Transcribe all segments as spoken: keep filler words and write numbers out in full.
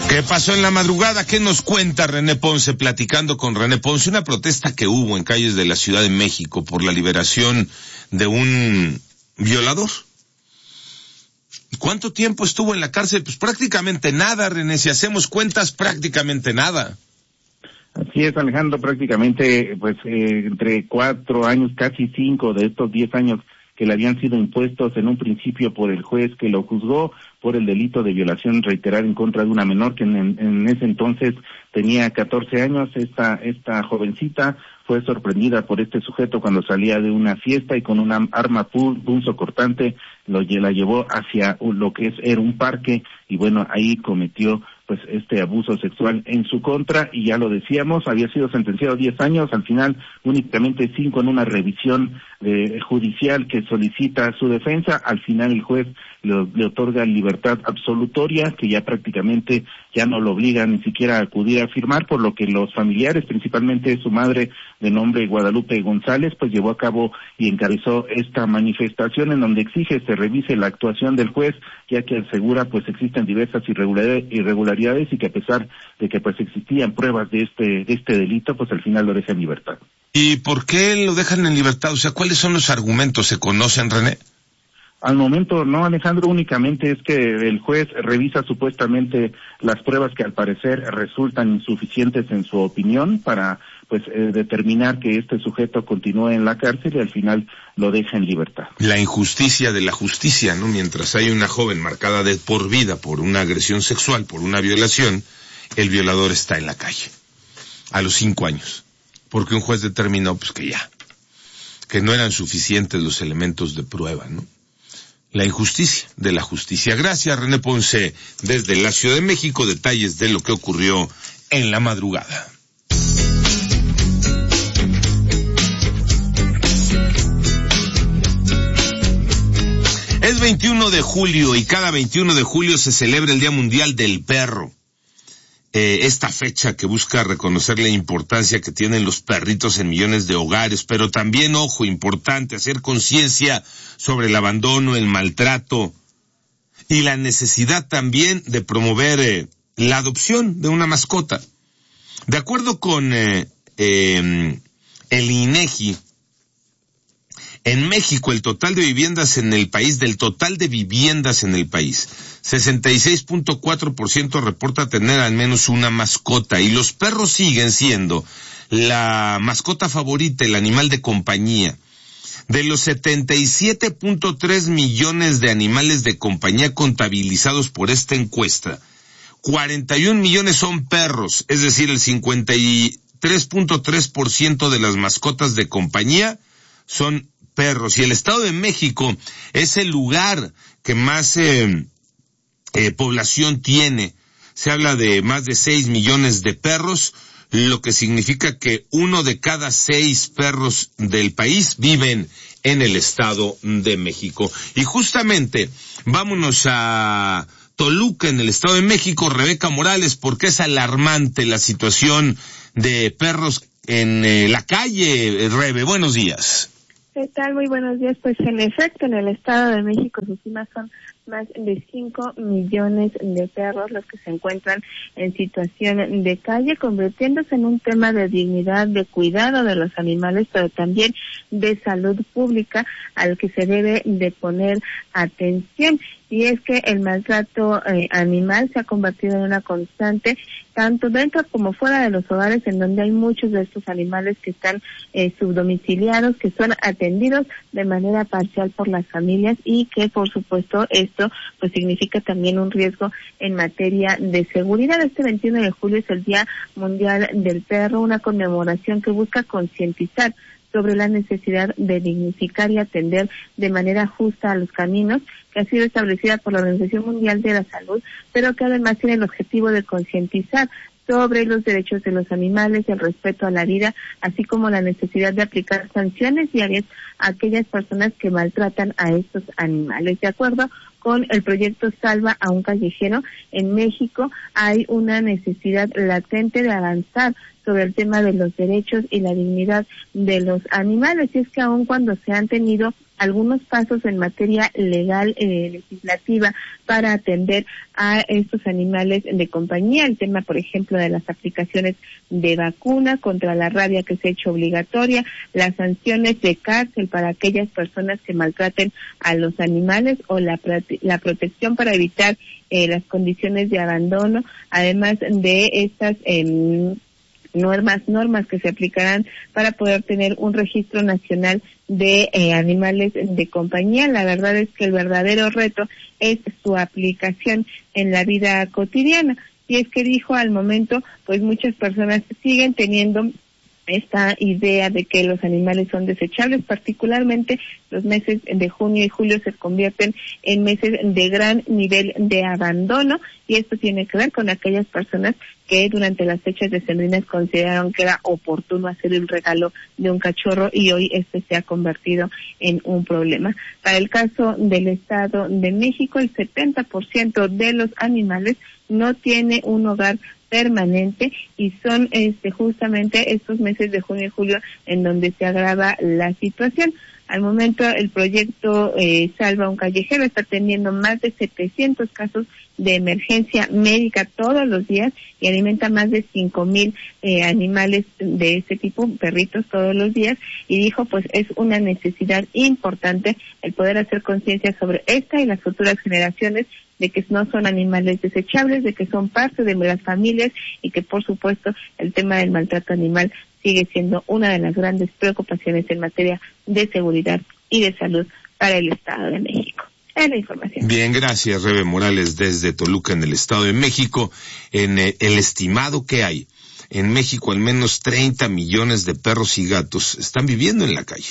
¿Qué pasó en la madrugada? ¿Qué nos cuenta René Ponce? Platicando con René Ponce, una protesta que hubo en calles de la Ciudad de México por la liberación de un violador. ¿Cuánto tiempo estuvo en la cárcel? Pues prácticamente nada, René, si hacemos cuentas, prácticamente nada. Así es, Alejandro, prácticamente pues eh, entre cuatro años, casi cinco de estos diez años que le habían sido impuestos en un principio por el juez que lo juzgó por el delito de violación reiterada en contra de una menor que en, en ese entonces tenía catorce años. Esta esta jovencita fue sorprendida por este sujeto cuando salía de una fiesta y con una arma punzocortante lo la llevó hacia lo que es era un parque y bueno, ahí cometió pues este abuso sexual en su contra y ya lo decíamos, había sido sentenciado a diez años, al final únicamente cinco en una revisión eh, judicial que solicita su defensa. Al final el juez le, le otorga libertad absolutoria, que ya prácticamente ya no lo obliga ni siquiera a acudir a firmar, por lo que los familiares, principalmente su madre de nombre Guadalupe González, pues llevó a cabo y encabezó esta manifestación en donde exige se revise la actuación del juez, ya que asegura pues existen diversas irregularidades y que a pesar de que pues existían pruebas de este de este delito, pues al final lo deja en libertad. ¿Y por qué lo dejan en libertad? O sea, ¿cuáles son los argumentos? ¿Se conocen, René? Al momento no, Alejandro, únicamente es que el juez revisa supuestamente las pruebas que al parecer resultan insuficientes en su opinión para pues eh, determinar que este sujeto continúe en la cárcel y al final lo deja en libertad. La injusticia de la justicia, ¿no? Mientras hay una joven marcada de por vida por una agresión sexual, por una violación, el violador está en la calle a los cinco años, porque un juez determinó pues que ya, que no eran suficientes los elementos de prueba, ¿no? La injusticia de la justicia. Gracias, René Ponce, desde la Ciudad de México, detalles de lo que ocurrió en la madrugada. Es veintiuno de julio y cada veintiuno de julio se celebra el Día Mundial del Perro. Eh, esta fecha que busca reconocer la importancia que tienen los perritos en millones de hogares, pero también, ojo, importante, hacer conciencia sobre el abandono, el maltrato y la necesidad también de promover eh, la adopción de una mascota. De acuerdo con eh, eh, el INEGI, en México, el total de viviendas en el país, del total de viviendas en el país, sesenta y seis punto cuatro por ciento reporta tener al menos una mascota, y los perros siguen siendo la mascota favorita, el animal de compañía. De los setenta y siete punto tres millones de animales de compañía contabilizados por esta encuesta, cuarenta y un millones son perros, es decir, el cincuenta y tres punto tres por ciento de las mascotas de compañía son perros, y el Estado de México es el lugar que más eh, eh, población tiene. Se habla de más de seis millones de perros, lo que significa que uno de cada seis perros del país viven en el Estado de México. Y justamente, vámonos a Toluca, en el Estado de México, Rebeca Morales, porque es alarmante la situación de perros en eh, la calle. Rebe, buenos días. ¿Qué tal? Muy buenos días. Pues en efecto, en el Estado de México sus estimas son más de cinco millones de perros los que se encuentran en situación de calle, convirtiéndose en un tema de dignidad, de cuidado de los animales, pero también de salud pública al que se debe de poner atención. Y es que el maltrato eh, animal se ha convertido en una constante, tanto dentro como fuera de los hogares, en donde hay muchos de estos animales que están eh, subdomiciliados, que son atendidos de manera parcial por las familias, y que por supuesto esto pues significa también un riesgo en materia de seguridad. Este veintiuno de julio es el Día Mundial del Perro, una conmemoración que busca concientizar sobre la necesidad de dignificar y atender de manera justa a los caninos, que ha sido establecida por la Organización Mundial de la Salud, pero que además tiene el objetivo de concientizar sobre los derechos de los animales, el respeto a la vida, así como la necesidad de aplicar sanciones diarias a aquellas personas que maltratan a estos animales. De acuerdo con el proyecto Salva a un Callejero, en México hay una necesidad latente de avanzar sobre el tema de los derechos y la dignidad de los animales, y es que aun cuando se han tenido algunos pasos en materia legal, eh, legislativa, para atender a estos animales de compañía. El tema, por ejemplo, de las aplicaciones de vacuna contra la rabia que se ha hecho obligatoria, las sanciones de cárcel para aquellas personas que maltraten a los animales, o la, la protección para evitar eh, las condiciones de abandono, además de estas eh, normas normas que se aplicarán para poder tener un registro nacional de eh, animales de compañía. La verdad es que el verdadero reto es su aplicación en la vida cotidiana. Y es que dijo, al momento, pues muchas personas siguen teniendo esta idea de que los animales son desechables, particularmente los meses de junio y julio se convierten en meses de gran nivel de abandono, y esto tiene que ver con aquellas personas que durante las fechas decembrinas consideraron que era oportuno hacer el regalo de un cachorro, y hoy este se ha convertido en un problema. Para el caso del Estado de México, el setenta por ciento de los animales no tiene un hogar permanente, y son este justamente estos meses de junio y julio en donde se agrava la situación. Al momento, el proyecto eh, Salva un Callejero está teniendo más de setecientos casos de emergencia médica todos los días y alimenta más de cinco mil eh, animales de este tipo, perritos, todos los días, y dijo, pues es una necesidad importante el poder hacer conciencia sobre esta y las futuras generaciones, de que no son animales desechables, de que son parte de las familias, y que por supuesto el tema del maltrato animal sigue siendo una de las grandes preocupaciones en materia de seguridad y de salud para el Estado de México. Es la información. Bien, gracias, Rebe Morales, desde Toluca, en el Estado de México. En eh, el estimado que hay, en México al menos treinta millones de perros y gatos están viviendo en la calle.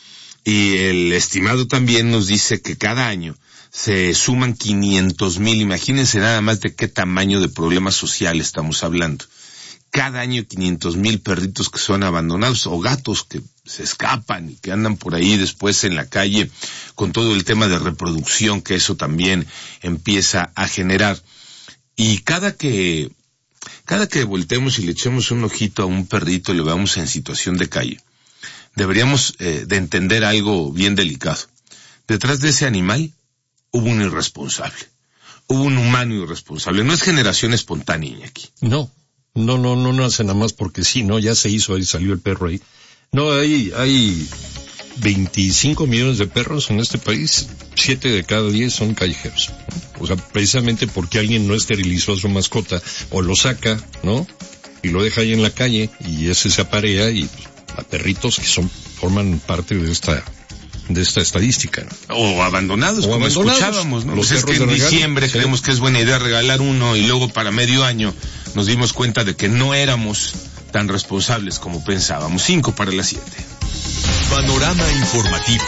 Y el estimado también nos dice que cada año se suman quinientos mil, imagínense nada más de qué tamaño de problema social estamos hablando. Cada año quinientos mil perritos que son abandonados, o gatos que se escapan y que andan por ahí después en la calle, con todo el tema de reproducción que eso también empieza a generar. Y cada que, cada que voltemos y le echemos un ojito a un perrito y lo veamos en situación de calle, deberíamos eh, de entender algo bien delicado. Detrás de ese animal hubo un irresponsable, hubo un humano irresponsable. No es generación espontánea aquí. No, no, no, no nace nada más porque sí, no, ya se hizo, ahí salió el perro ahí. No, hay, hay veinticinco millones de perros en este país, siete de cada diez son callejeros. O sea, precisamente porque alguien no esterilizó a su mascota, o lo saca, ¿no? Y lo deja ahí en la calle, y ese se aparea, y pues, a perritos que son, forman parte de esta de esta estadística, ¿no? O abandonados, o como abandonados, escuchábamos, ¿no? Pues es que en diciembre sí. Creemos que es buena idea regalar uno, y luego para medio año nos dimos cuenta de que no éramos tan responsables como pensábamos. Cinco para las siete. Panorama informativo.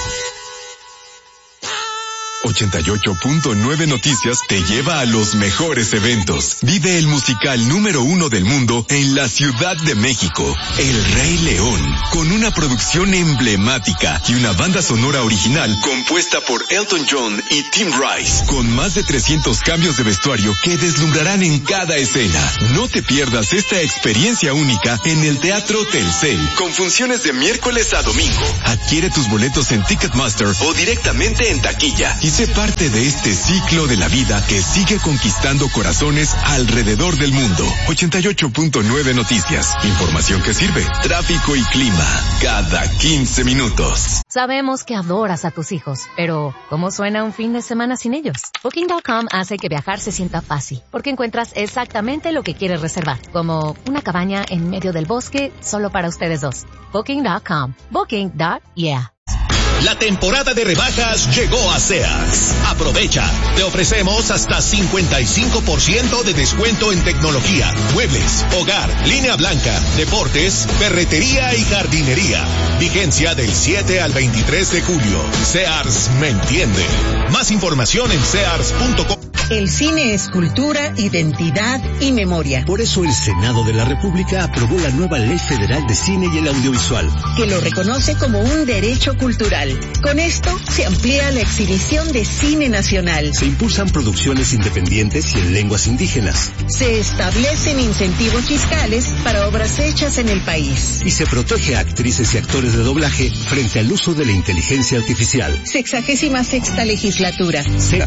ochenta y ocho punto nueve Noticias te lleva a los mejores eventos. Vive el musical número uno del mundo en la Ciudad de México, El Rey León, con una producción emblemática y una banda sonora original compuesta por Elton John y Tim Rice, con más de trescientos cambios de vestuario que deslumbrarán en cada escena. No te pierdas esta experiencia única en el Teatro Telcel, con funciones de miércoles a domingo. Adquiere tus boletos en Ticketmaster o directamente en taquilla y sé parte de este ciclo de la vida que sigue conquistando corazones alrededor del mundo. ochenta y ocho punto nueve Noticias. Información que sirve. Tráfico y clima. Cada quince minutos. Sabemos que adoras a tus hijos, pero ¿cómo suena un fin de semana sin ellos? Booking punto com hace que viajar se sienta fácil, porque encuentras exactamente lo que quieres reservar, como una cabaña en medio del bosque solo para ustedes dos. Booking punto com. Booking. Yeah. La temporada de rebajas llegó a Sears. Aprovecha. Te ofrecemos hasta cincuenta y cinco por ciento de descuento en tecnología, muebles, hogar, línea blanca, deportes, ferretería y jardinería. Vigencia del siete al veintitrés de julio. Sears me entiende. Más información en sears punto com. El cine es cultura, identidad y memoria. Por eso el Senado de la República aprobó la nueva Ley Federal de Cine y el Audiovisual, que lo reconoce como un derecho cultural. Con esto se amplía la exhibición de cine nacional. Se impulsan producciones independientes y en lenguas indígenas. Se establecen incentivos fiscales para obras hechas en el país. Y se protege a actrices y actores de doblaje frente al uso de la inteligencia artificial. Sexagésima sexta legislatura. Sea.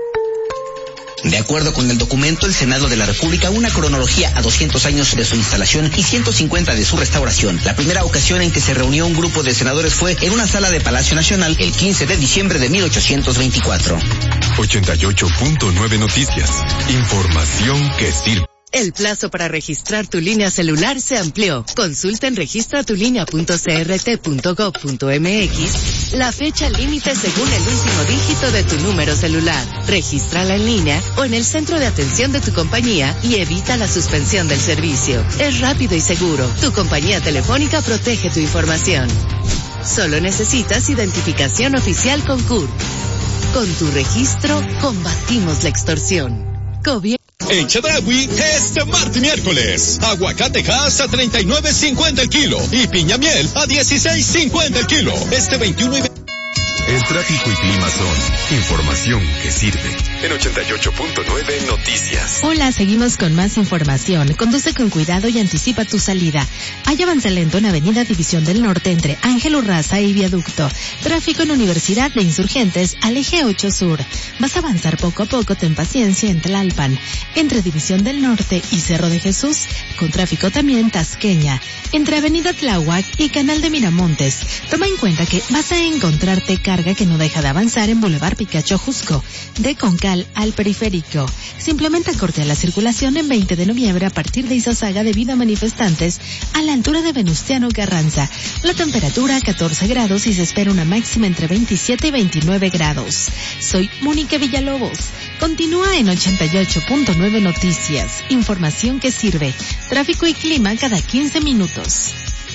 De acuerdo con el documento, el Senado de la República, una cronología a doscientos años de su instalación y ciento cincuenta de su restauración. La primera ocasión en que se reunió un grupo de senadores fue en una sala de Palacio Nacional el quince de diciembre de mil ochocientos veinticuatro. ochenta y ocho punto nueve Noticias. Información que sirve. El plazo para registrar tu línea celular se amplió. Consulta en registratulínea punto c r t punto gov punto m x la fecha límite según el último dígito de tu número celular. Regístrala en línea o en el centro de atención de tu compañía y evita la suspensión del servicio. Es rápido y seguro. Tu compañía telefónica protege tu información. Solo necesitas identificación oficial con C U R. Con tu registro, combatimos la extorsión. Gobierno. En Chedraui, este martes y miércoles, aguacatejas a treinta y nueve cincuenta el kilo y piña miel a dieciséis cincuenta el kilo. Este veintiuno y veinte. El tráfico y clima son información que sirve. En ochenta y ocho punto nueve Noticias. Hola, seguimos con más información. Conduce con cuidado y anticipa tu salida. Hay avance lento en Avenida División del Norte entre Ángel Urraza y Viaducto. Tráfico en Universidad de Insurgentes al eje ocho Sur. Vas a avanzar poco a poco, ten paciencia en Tlalpan. Entre División del Norte y Cerro de Jesús, con tráfico también Tasqueña. Entre Avenida Tláhuac y Canal de Miramontes. Toma en cuenta que vas a encontrarte carga que no deja de avanzar en Boulevard Picacho Jusco, de Concal al Periférico. Simplemente corte a la circulación en veinte de noviembre a partir de Izazaga debido a manifestantes a la altura de Venustiano Carranza. La temperatura catorce grados y se espera una máxima entre veintisiete y veintinueve grados. Soy Mónica Villalobos. Continúa en ochenta y ocho punto nueve Noticias. Información que sirve. Tráfico y clima cada quince minutos.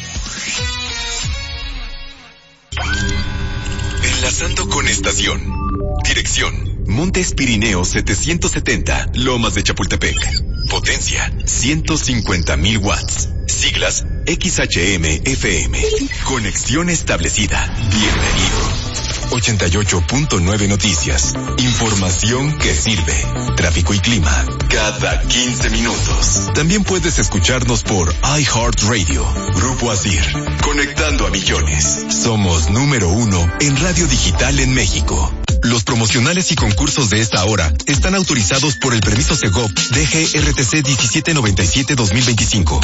Enlazando con estación. Dirección: Montes Pirineos setecientos setenta, Lomas de Chapultepec. Potencia: ciento cincuenta mil watts. Siglas: X H M F M. Conexión establecida. Bienvenido. ochenta y ocho punto nueve Noticias. Información que sirve. Tráfico y clima cada quince minutos. También puedes escucharnos por iHeartRadio. Grupo Asir. Conectando a millones. Somos número uno en radio digital en México. Los promocionales y concursos de esta hora están autorizados por el permiso Segov D G R T C diecisiete noventa y siete dos mil veinticinco.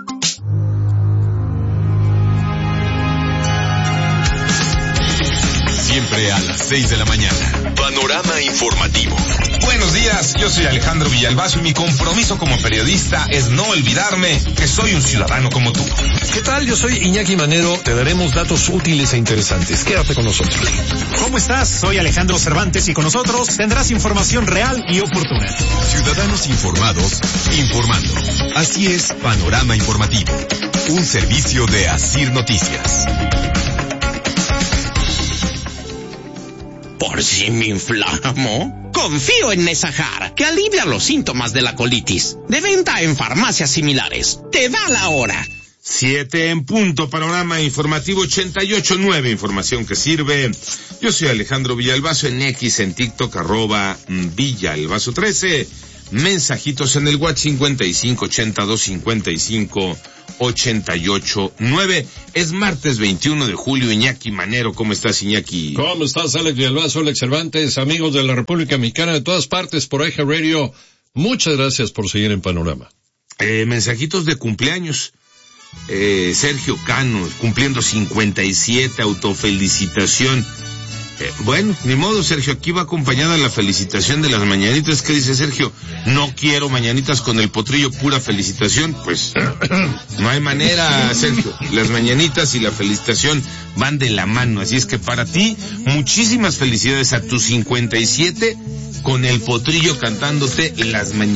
Siempre a las seis de la mañana. Panorama informativo. Buenos días, yo soy Alejandro Villalbazo y mi compromiso como periodista es no olvidarme que soy un ciudadano como tú. ¿Qué tal? Yo soy Iñaki Manero. Te daremos datos útiles e interesantes. Quédate con nosotros. ¿Cómo estás? Soy Alejandro Cervantes y con nosotros tendrás información real y oportuna. Ciudadanos informados, informando. Así es, Panorama Informativo. Un servicio de Asir Noticias. ¿Por si me inflamo? Confío en Nesajar, que alivia los síntomas de la colitis. De venta en farmacias similares. Te da la hora. Siete en punto, Panorama Informativo ochenta y ocho nueve, información que sirve. Yo soy Alejandro Villalbazo en X, en TikTok, arroba Villalbazo trece. Mensajitos en el WhatsApp cincuenta y cinco ochenta y dos cincuenta y cinco ochenta y ocho nueve. Es martes veintiuno de julio. Iñaki Manero, ¿cómo estás, Iñaki? ¿Cómo estás, Alex Villalbazo, Alex Cervantes, amigos de la República Mexicana de todas partes por iHeartRadio? Muchas gracias por seguir en Panorama. Eh, mensajitos de cumpleaños. Eh, Sergio Cano, cumpliendo cincuenta y siete, autofelicitación. Eh, bueno, ni modo, Sergio, aquí va acompañada la felicitación de las mañanitas. ¿Qué dice Sergio? No quiero mañanitas con el potrillo, pura felicitación. Pues no hay manera, Sergio. Las mañanitas y la felicitación van de la mano. Así es que para ti, muchísimas felicidades a tus cincuenta y siete con el potrillo cantándote las mañanitas.